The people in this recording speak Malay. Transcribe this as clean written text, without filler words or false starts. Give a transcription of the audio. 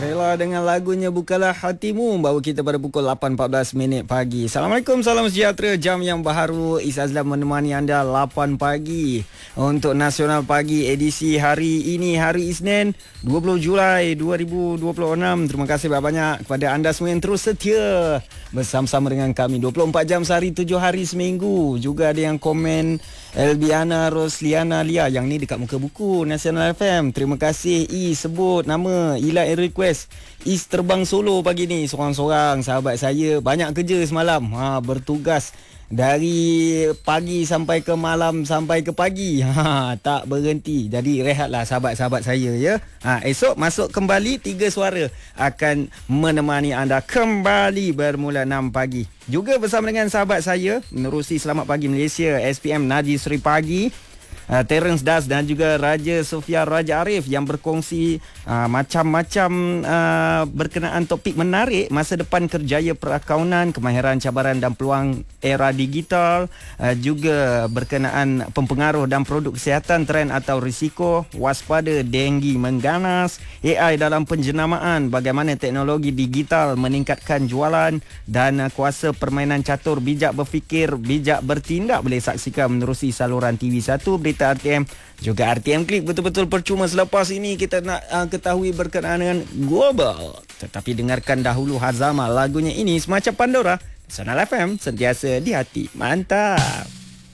Sheila dengan lagunya Bukalah Hatimu bawa kita pada pukul 8.14 pagi. Assalamualaikum, salam sejahtera. Jam yang baharu Is Azlan menemani anda 8 pagi untuk Nasional Pagi edisi hari ini, hari Isnin 20 Julai 2026. Terima kasih banyak kepada anda semua yang terus setia bersama-sama dengan kami 24 jam sehari 7 hari seminggu. Juga ada yang komen Elbiana Rosliana Lia, yang ni dekat muka buku Nasional FM. Terima kasih sebut nama Ila request Is terbang solo pagi ni sorang-sorang. Sahabat saya banyak kerja semalam, bertugas dari pagi sampai ke malam sampai ke pagi, tak berhenti. Jadi rehatlah sahabat-sahabat saya ya. Esok masuk kembali 3 suara akan menemani anda kembali bermula 6 pagi. Juga bersama dengan sahabat saya menerusi Selamat Pagi Malaysia, SPM Najis Sri Pagi, Terence Das dan juga Raja Sofia Raja Arif yang berkongsi macam-macam berkenaan topik menarik masa depan kerjaya perakaunan, kemahiran, cabaran dan peluang era digital, juga berkenaan pempengaruh dan produk kesihatan, trend atau risiko, waspada denggi mengganas, AI dalam penjenamaan, bagaimana teknologi digital meningkatkan jualan, dan kuasa permainan catur, bijak berfikir, bijak bertindak. Boleh saksikan menerusi saluran TV1 Berita RTM, juga RTM Klik. Betul-betul percuma. Selepas ini kita nak ketahui berkenaan dengan global, tetapi dengarkan dahulu Hazama. Lagunya ini semacam Pandora. Nasional FM, sentiasa di hati. Mantap.